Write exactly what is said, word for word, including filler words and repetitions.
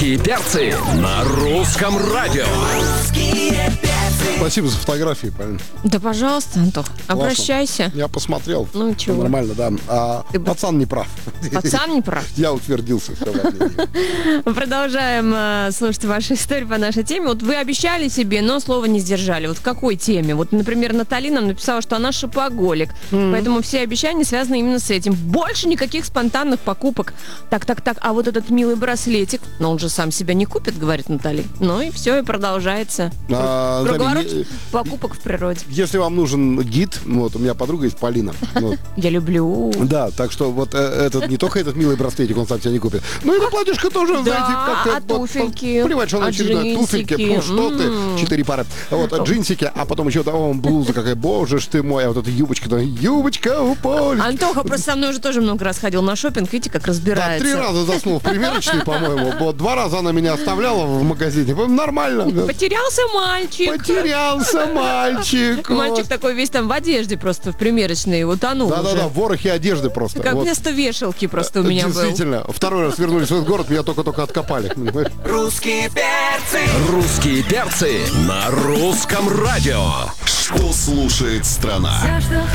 Русские перцы на русском радио. Спасибо за фотографии, Полин. Да, пожалуйста, Антох, обращайся. Я посмотрел. Ну, чего? Нормально, да. А Ты пацан не прав. Пацан не прав. Я утвердился. Все ладно. Мы продолжаем э, слушать ваши истории по нашей теме. Вот вы обещали себе, но слова не сдержали. Вот в какой теме? Вот, например, Натали нам написала, что она шопоголик. Mm-hmm. Поэтому все обещания связаны именно с этим. Больше никаких спонтанных покупок. Так, так, так. А вот этот милый браслетик, но он же сам себя не купит, говорит Натали. Ну и все, и продолжается. А, Круговорот Наталья, покупок в природе. Если вам нужен гид, вот у меня подруга есть Полина. Вот. Я люблю. Да, так что вот э, этот не только этот милый браслетик он сам себя не купит, но и на платьишко тоже, Да, знаете, как-то. а туфельки? Понимаете, что она А очередная туфельки, джинсики? ну что ты, М. четыре пары. Вот, а джинсики, а потом еще там блуза какая, боже ж ты мой, а вот эта юбочка, да, юбочка у Поли. Антоха просто со мной уже тоже много раз ходил на шопинг, видите, как Да, разбирается. три раза заснул в примерочной, по-моему. Вот, два раза она меня оставляла в магазине. Нормально. Потерялся мальчик. Потерялся мальчик. Мальчик такой весь там в одежде просто в примерочной утонул уже. Да-да-да, в ворохе одежды просто. Как Вот. вместо вешалки просто у меня был. Действительно. Второй раз вернулись в этот город, меня только-только откопали. Русские перцы. Русские перцы на русском радио. Что слушает страна?